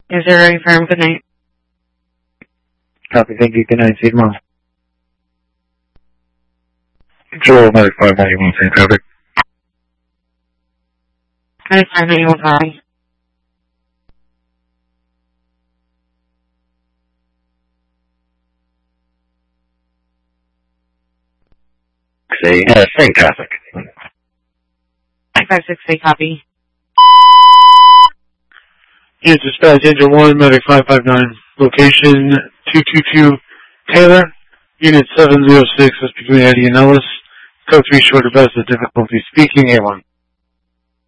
Is there a firm? Good night. Copy, thank you. Good night. See you tomorrow. Control, Medic 591, same traffic. 9591, sorry. Say, same traffic. 9568, copy. Yeah, dispatch, Angel 1, Medic 559, location 222 Taylor, unit 706, that's between Eddie and Ellis. Code 3 short of best of difficulty speaking, A1.